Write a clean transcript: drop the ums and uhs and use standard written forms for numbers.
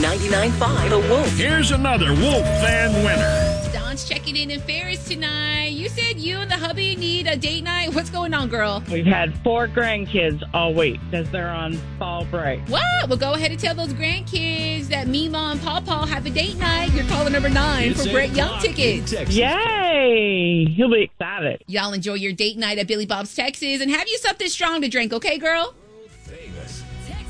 99.5 The Wolf. Here's another Wolf fan winner. Don's checking in Ferris tonight. You said you and the hubby need a date night. What's going on, girl? We've had 4 grandkids all week because they're on fall break. What? Well, go ahead and tell those grandkids that Mima and Pawpaw have a date night. You're calling number 9 for Brett Young tickets. Yay! He'll be excited. Y'all enjoy your date night at Billy Bob's Texas and have you something strong to drink, okay, girl?